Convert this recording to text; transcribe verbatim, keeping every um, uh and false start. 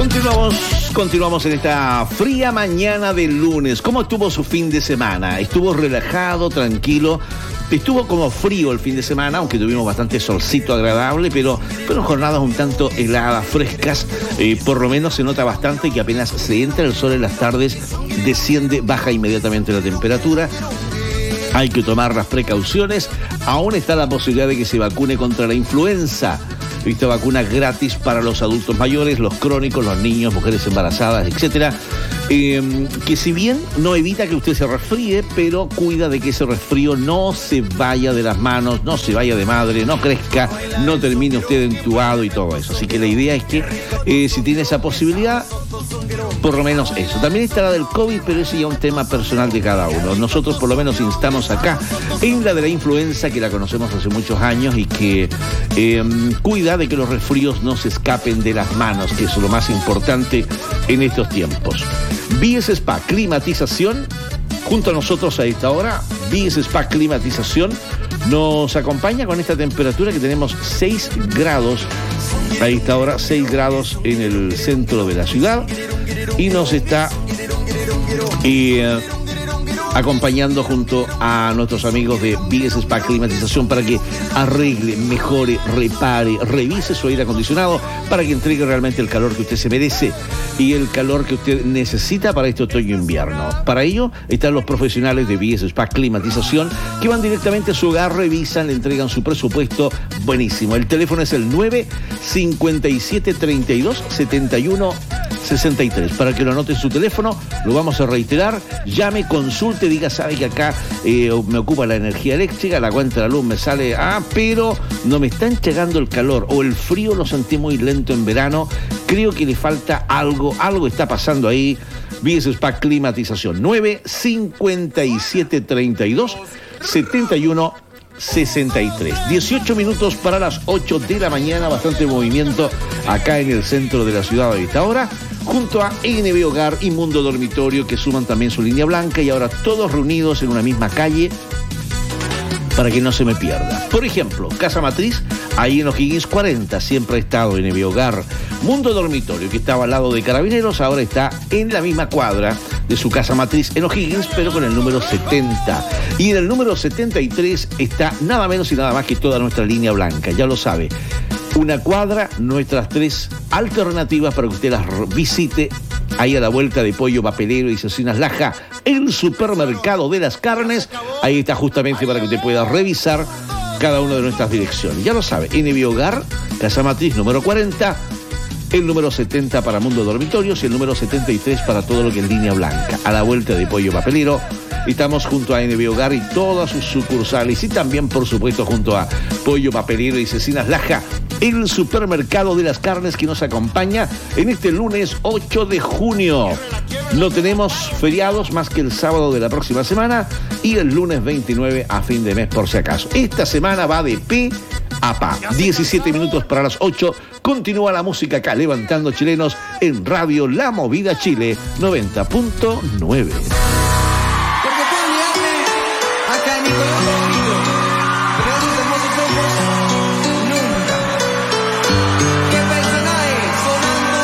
Continuamos, continuamos en esta fría mañana del lunes. ¿Cómo estuvo su fin de semana? ¿Estuvo relajado, tranquilo? Estuvo como frío el fin de semana, aunque tuvimos bastante solcito agradable, pero fueron jornadas un tanto heladas, frescas. Eh, por lo menos se nota bastante que apenas se entra el sol en las tardes, desciende, baja inmediatamente la temperatura. Hay que tomar las precauciones. Aún está la posibilidad de que se vacune contra la influenza. Esta vacuna gratis para los adultos mayores, los crónicos, los niños, mujeres embarazadas, etcétera. Eh, que si bien no evita que usted se resfríe, pero cuida de que ese resfrío no se vaya de las manos, no se vaya de madre, no crezca, no termine usted entubado y todo eso. Así que la idea es que eh, si tiene esa posibilidad, por lo menos eso. También está la del COVID, pero ese ya es un tema personal de cada uno. Nosotros por lo menos instamos acá en la de la influenza, que la conocemos hace muchos años y que eh, cuida de que los resfríos no se escapen de las manos, que es lo más importante en estos tiempos. Bies Spa Climatización, junto a nosotros a esta hora, Bies Spa Climatización nos acompaña con esta temperatura que tenemos seis grados a esta hora, seis grados en el centro de la ciudad, y nos está eh, acompañando junto a nuestros amigos de Bies Spa Climatización para que arregle, mejore, repare, revise su aire acondicionado para que entregue realmente el calor que usted se merece y el calor que usted necesita para este otoño-invierno. Para ello están los profesionales de Bies Spa Climatización que van directamente a su hogar, revisan, le entregan su presupuesto. Buenísimo. El teléfono es el nueve cincuenta y siete treinta y dos setenta y uno sesenta y tres. Para que lo anote en su teléfono, lo vamos a reiterar. Llame, consulte, diga, sabe que acá eh, me ocupa la energía eléctrica, la cuenta de la luz me sale, ah, pero no me está llegando el calor o el frío lo sentí muy lento en verano. Creo que le falta algo, algo está pasando ahí. Bies Spa Climatización, nueve cincuenta y siete treinta y dos setenta y uno sesenta y tres. dieciocho minutos para las ocho de la mañana, bastante movimiento acá en el centro de la ciudad a esta hora, junto a N B Hogar y Mundo Dormitorio, que suman también su línea blanca, y ahora todos reunidos en una misma calle para que no se me pierda. Por ejemplo, Casa Matriz, ahí en O'Higgins cuarenta, siempre ha estado N B Hogar. Mundo Dormitorio, que estaba al lado de Carabineros, ahora está en la misma cuadra de su Casa Matriz en O'Higgins, pero con el número setenta. Y en el número setenta y tres está nada menos y nada más que toda nuestra línea blanca, ya lo sabe. Una cuadra, nuestras tres alternativas para que usted las visite ahí a la vuelta de Pollo Papelero y Cecinas Laja, el supermercado de las carnes. Ahí está justamente para que usted pueda revisar cada una de nuestras direcciones. Ya lo sabe, N B Hogar, Casa Matriz número cuarenta, el número setenta para Mundo Dormitorios y el número setenta y tres para todo lo que es línea blanca, a la vuelta de Pollo Papelero. Estamos junto a N B Hogar y todas sus sucursales, y también, por supuesto, junto a Pollo Papelero y Cecinas Laja, el supermercado de las carnes que nos acompaña en este lunes ocho de junio. No tenemos feriados más que el sábado de la próxima semana y el lunes veintinueve a fin de mes, por si acaso. Esta semana va de pe a pa. diecisiete minutos para las ocho. Continúa la música acá, Levantando Chilenos, en Radio La Movida Chile noventa punto nueve. Porque tú me haces acá en mi corazón.